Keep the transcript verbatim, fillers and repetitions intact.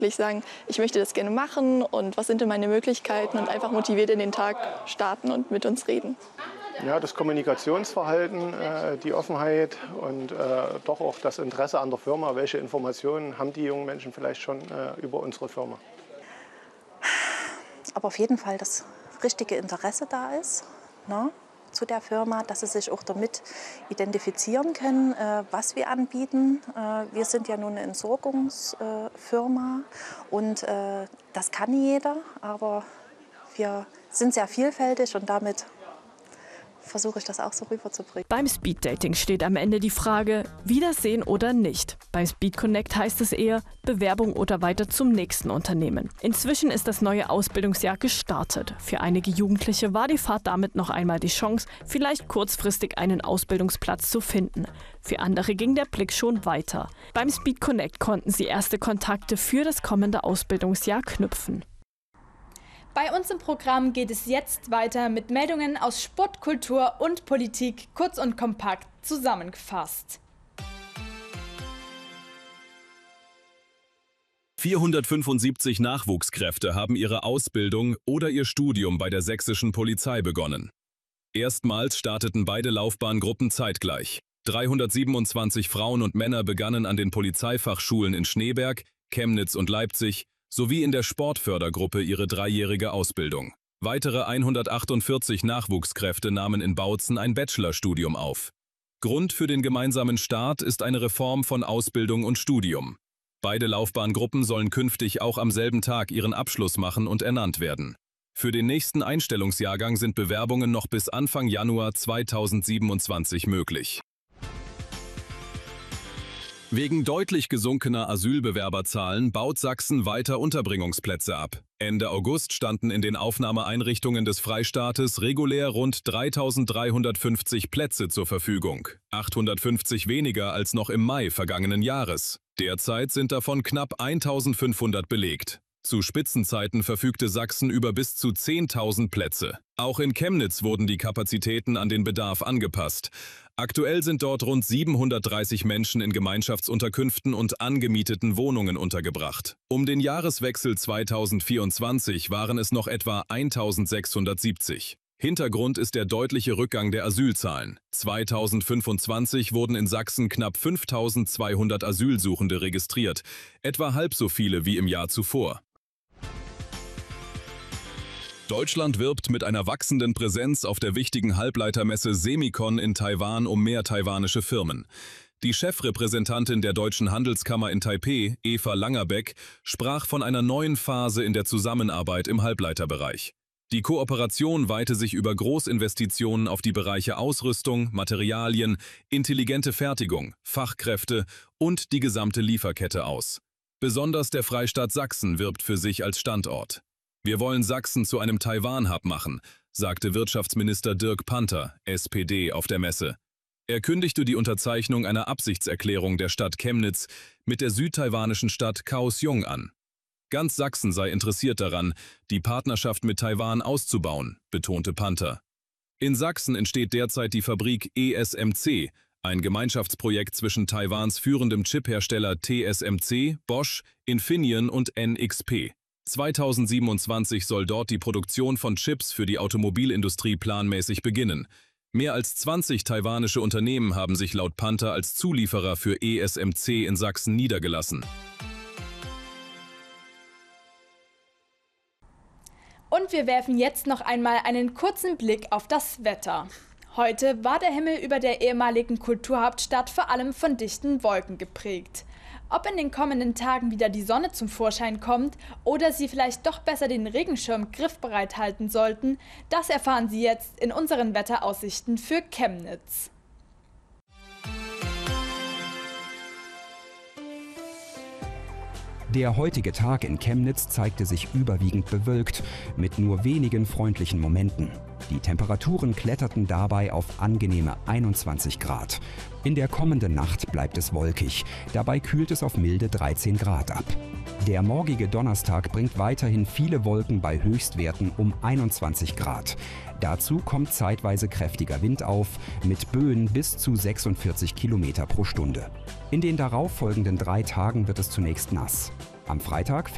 Sagen, ich möchte das gerne machen und was sind denn meine Möglichkeiten und einfach motiviert in den Tag starten und mit uns reden. Ja, das Kommunikationsverhalten, äh, die Offenheit und äh, doch auch das Interesse an der Firma. Welche Informationen haben die jungen Menschen vielleicht schon äh, über unsere Firma? Aber auf jeden Fall das richtige Interesse da ist, ne, zu der Firma, dass sie sich auch damit identifizieren können, äh, was wir anbieten. Äh, wir sind ja nun eine Entsorgungsfirma äh, und äh, das kann jeder, aber wir sind sehr vielfältig und damit versuche ich das auch so rüberzubringen. Beim Speeddating steht am Ende die Frage, Wiedersehen oder nicht. Beim Speed Connect heißt es eher Bewerbung oder weiter zum nächsten Unternehmen. Inzwischen ist das neue Ausbildungsjahr gestartet. Für einige Jugendliche war die Fahrt damit noch einmal die Chance, vielleicht kurzfristig einen Ausbildungsplatz zu finden. Für andere ging der Blick schon weiter. Beim Speed Connect konnten sie erste Kontakte für das kommende Ausbildungsjahr knüpfen. Bei uns im Programm geht es jetzt weiter mit Meldungen aus Sport, Kultur und Politik, kurz und kompakt zusammengefasst. vierhundertfünfundsiebzig Nachwuchskräfte haben ihre Ausbildung oder ihr Studium bei der sächsischen Polizei begonnen. Erstmals starteten beide Laufbahngruppen zeitgleich. dreihundertsiebenundzwanzig Frauen und Männer begannen an den Polizeifachschulen in Schneeberg, Chemnitz und Leipzig sowie in der Sportfördergruppe ihre dreijährige Ausbildung. Weitere hundertachtundvierzig Nachwuchskräfte nahmen in Bautzen ein Bachelorstudium auf. Grund für den gemeinsamen Start ist eine Reform von Ausbildung und Studium. Beide Laufbahngruppen sollen künftig auch am selben Tag ihren Abschluss machen und ernannt werden. Für den nächsten Einstellungsjahrgang sind Bewerbungen noch bis Anfang Januar zweitausendsiebenundzwanzig möglich. Wegen deutlich gesunkener Asylbewerberzahlen baut Sachsen weiter Unterbringungsplätze ab. Ende August standen in den Aufnahmeeinrichtungen des Freistaates regulär rund dreitausenddreihundertfünfzig Plätze zur Verfügung, achthundertfünfzig weniger als noch im Mai vergangenen Jahres. Derzeit sind davon knapp eintausendfünfhundert belegt. Zu Spitzenzeiten verfügte Sachsen über bis zu zehntausend Plätze. Auch in Chemnitz wurden die Kapazitäten an den Bedarf angepasst. Aktuell sind dort rund siebenhundertdreißig Menschen in Gemeinschaftsunterkünften und angemieteten Wohnungen untergebracht. Um den Jahreswechsel zweitausendvierundzwanzig waren es noch etwa eintausendsechshundertsiebzig. Hintergrund ist der deutliche Rückgang der Asylzahlen. zweitausendfünfundzwanzig wurden in Sachsen knapp fünftausendzweihundert Asylsuchende registriert, etwa halb so viele wie im Jahr zuvor. Deutschland wirbt mit einer wachsenden Präsenz auf der wichtigen Halbleitermesse Semicon in Taiwan um mehr taiwanische Firmen. Die Chefrepräsentantin der Deutschen Handelskammer in Taipeh, Eva Langerbeck, sprach von einer neuen Phase in der Zusammenarbeit im Halbleiterbereich. Die Kooperation weite sich über Großinvestitionen auf die Bereiche Ausrüstung, Materialien, intelligente Fertigung, Fachkräfte und die gesamte Lieferkette aus. Besonders der Freistaat Sachsen wirbt für sich als Standort. Wir wollen Sachsen zu einem Taiwan-Hub machen, sagte Wirtschaftsminister Dirk Panther, S P D, auf der Messe. Er kündigte die Unterzeichnung einer Absichtserklärung der Stadt Chemnitz mit der südtaiwanischen Stadt Kaohsiung an. Ganz Sachsen sei interessiert daran, die Partnerschaft mit Taiwan auszubauen, betonte Panther. In Sachsen entsteht derzeit die Fabrik E S M C, ein Gemeinschaftsprojekt zwischen Taiwans führendem Chiphersteller T S M C, Bosch, Infineon und N X P. zweitausendsiebenundzwanzig soll dort die Produktion von Chips für die Automobilindustrie planmäßig beginnen. Mehr als zwanzig taiwanische Unternehmen haben sich laut Panther als Zulieferer für E S M C in Sachsen niedergelassen. Und wir werfen jetzt noch einmal einen kurzen Blick auf das Wetter. Heute war der Himmel über der ehemaligen Kulturhauptstadt vor allem von dichten Wolken geprägt. Ob in den kommenden Tagen wieder die Sonne zum Vorschein kommt oder Sie vielleicht doch besser den Regenschirm griffbereit halten sollten, das erfahren Sie jetzt in unseren Wetteraussichten für Chemnitz. Der heutige Tag in Chemnitz zeigte sich überwiegend bewölkt, mit nur wenigen freundlichen Momenten. Die Temperaturen kletterten dabei auf angenehme einundzwanzig Grad. In der kommenden Nacht bleibt es wolkig, dabei kühlt es auf milde dreizehn Grad ab. Der morgige Donnerstag bringt weiterhin viele Wolken bei Höchstwerten um einundzwanzig Grad. Dazu kommt zeitweise kräftiger Wind auf, mit Böen bis zu sechsundvierzig Kilometer pro Stunde. In den darauffolgenden drei Tagen wird es zunächst nass. Am Freitag